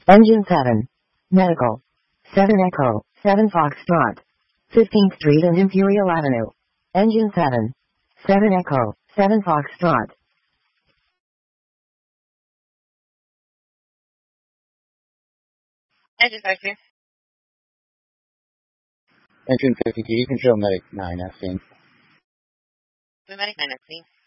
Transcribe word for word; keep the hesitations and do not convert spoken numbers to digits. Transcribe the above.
Engine seven. Medical. seven Echo, seven Foxtrot. fifteenth Street and Imperial Avenue. Engine seven. seven Echo, seven Foxtrot. Engine five here. Engine fifty-two, you can show medic nine F scene. Medic nine F scene.